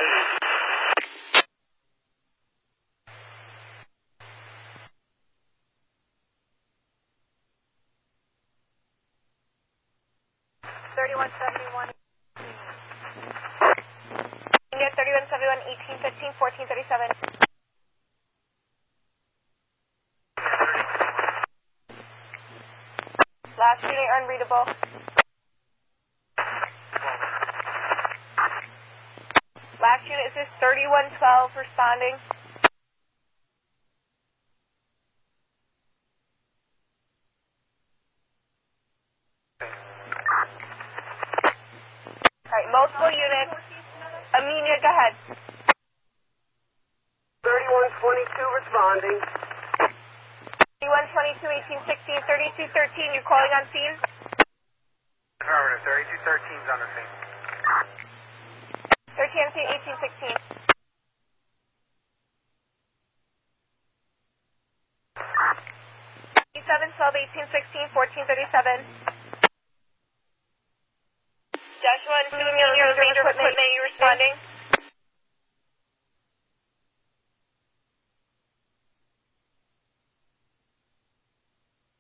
3171. India 3171, 1815, 1437. Last unit unreadable. Last unit, is this 3112 responding? Alright, multiple units. Amelia, go ahead. 3122 responding. 3122, 1816, 3213, you're calling on scene? Affirmative, 3213's on the scene. 1317, 1816. 712, 1816, 1437. Joshua and Senior Ranger Equipment, are you responding?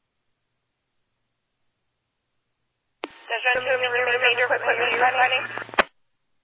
Joshua and Senior Ranger Equipment, are you responding?